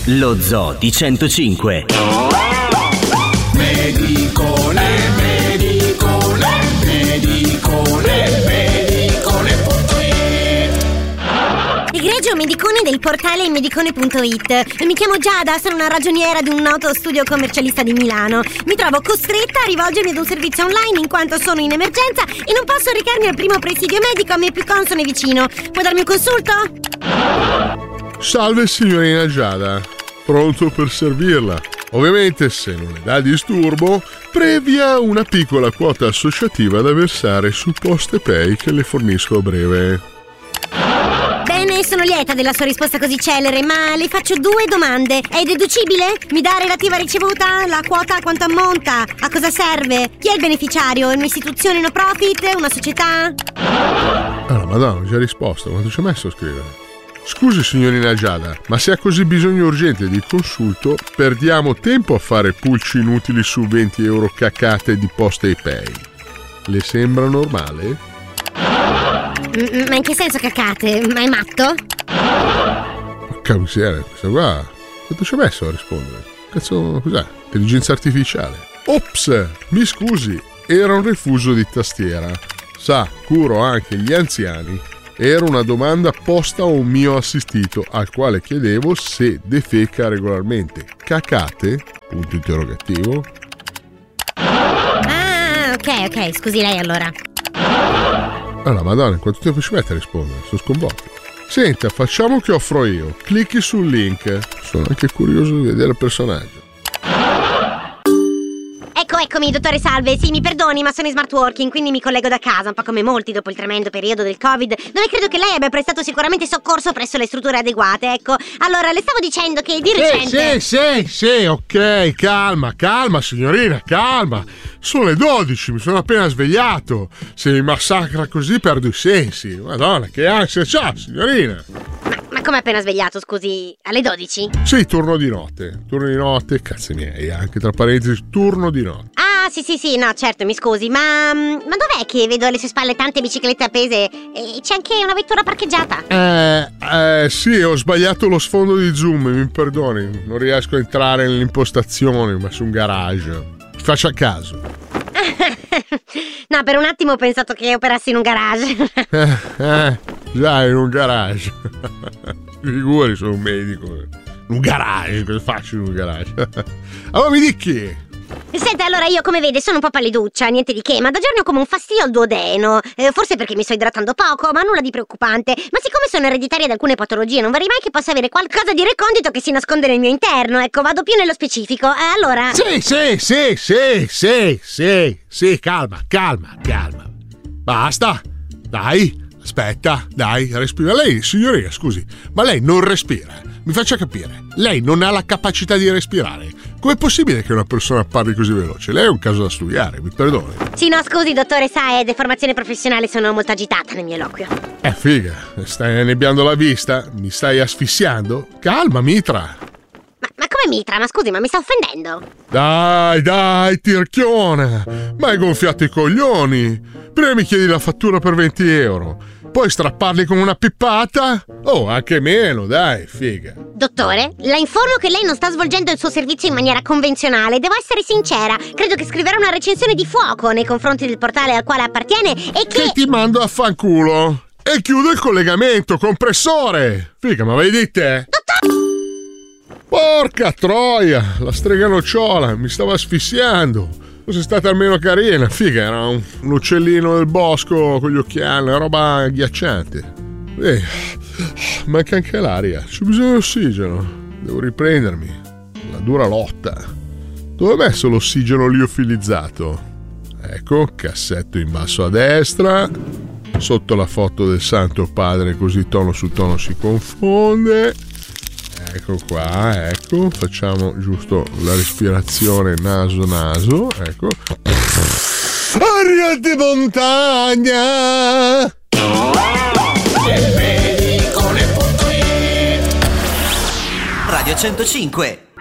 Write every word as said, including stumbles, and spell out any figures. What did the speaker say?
Lo Zoo di centocinque. Medicole, medicole, medicole, medicole punto it. Egregio Medicone del portale medicone punto it. Mi chiamo Giada, sono una ragioniera di un noto studio commercialista di Milano. Mi trovo costretta a rivolgermi ad un servizio online in quanto sono in emergenza e non posso recarmi al primo presidio medico a me più consono e vicino. Può darmi un consulto? Salve signorina Giada, pronto per servirla. Ovviamente se non le dà disturbo, previa una piccola quota associativa da versare su PostePay che le fornisco a breve. Bene, sono lieta della sua risposta così celere, ma le faccio due domande. È deducibile? Mi dà relativa ricevuta? La quota a quanto ammonta? A cosa serve? Chi è il beneficiario? È un'istituzione no profit? Una società? Ah, madonna, ho già risposto, quanto ci ho messo a scrivere? Scusi signorina Giada, ma se ha così bisogno urgente di consulto, perdiamo tempo a fare pulci inutili su venti euro cacate di PostePay. Le sembra normale? M- ma in che senso cacate? Ma è matto? Porca miseria, questa qua. Quanto ci ho messo a rispondere? Cazzo, cos'è? Intelligenza artificiale. Ops, mi scusi, era un refuso di tastiera. Sa, curo anche gli anziani. Era una domanda posta a un mio assistito al quale chiedevo se defeca regolarmente. Cacate? Punto interrogativo. Ah, ok, ok, scusi lei allora. Allora, madonna, quanto tempo ci mette a rispondere? Sono sconvolto. Senta, facciamo che offro io. Clicchi sul link. Sono anche curioso di vedere il personaggio. Ecco, eccomi, dottore Salve. Sì, mi perdoni, ma sono in smart working, quindi mi collego da casa, un po' come molti dopo il tremendo periodo del Covid, dove credo che lei abbia prestato sicuramente soccorso presso le strutture adeguate, ecco. Allora, le stavo dicendo che di recente... Sì, sì, sì, sì, ok, calma, calma, signorina, calma. Sono le dodici, mi sono appena svegliato. Se mi massacra così perdo i sensi. Madonna, che ansia c'ha, signorina. Ma, ma come appena svegliato, scusi? Alle dodici? Sì, turno di notte. Turno di notte, cazzo miei, anche tra parentesi, turno di notte. Ah, sì, sì, sì, no, certo, mi scusi, ma... Ma dov'è che vedo alle sue spalle tante biciclette appese e c'è anche una vettura parcheggiata? Eh, eh, sì, ho sbagliato lo sfondo di Zoom, mi perdoni. Non riesco a entrare nelle impostazioni, ma su un garage. Faccia caso. No, per un attimo ho pensato che operassi in un garage. eh, eh, già, in un garage. Figuri, sono un medico. Un garage, cosa faccio in un garage? Allora mi dica. Senta, allora io come vede sono un po' palliduccia, niente di che, ma da giorni ho come un fastidio al duodeno. Eh, forse perché mi sto idratando poco, ma nulla di preoccupante. Ma siccome sono ereditaria di alcune patologie, non vorrei mai che possa avere qualcosa di recondito che si nasconde nel mio interno. Ecco, vado più nello specifico. Eh, allora... Sì, sì, sì, sì, sì, sì, sì, calma, calma, calma. Basta, dai, aspetta, dai, respira. Lei, signorina, scusi, ma lei non respira. Mi faccia capire, lei non ha la capacità di respirare. Com'è possibile che una persona parli così veloce? Lei è un caso da studiare, mi perdoni. Sì, no, scusi, dottore, sa, è deformazione professionale, sono molto agitata nel mio eloquio. Eh, figa, stai annebbiando la vista? Mi stai asfissiando? Calma, Mitra. Ma, ma come Mitra? Ma scusi, ma mi sta offendendo? Dai, dai, tirchiona. Ma hai gonfiato i coglioni. Prima mi chiedi la fattura per venti euro. Poi strapparli con una pippata? Oh, anche meno, dai, figa. Dottore, la informo che lei non sta svolgendo il suo servizio in maniera convenzionale. Devo essere sincera, credo che scriverà una recensione di fuoco nei confronti del portale al quale appartiene e che... Che ti mando a fanculo. E chiudo il collegamento, compressore. Figa, ma vedi te? Dottore! Porca troia, la strega nocciola, mi stava asfissiando. Fosse stata almeno carina, figa, era un, un uccellino del bosco con gli occhiali, una roba agghiacciante. Eh, manca anche l'aria, c'è bisogno di ossigeno, devo riprendermi. La dura lotta. Dove ho messo l'ossigeno liofilizzato? Ecco, cassetto in basso a destra, sotto la foto del Santo Padre, così tono su tono si confonde. Ecco qua, ecco, facciamo giusto la respirazione naso-naso, ecco. Aria di montagna! Radio centocinque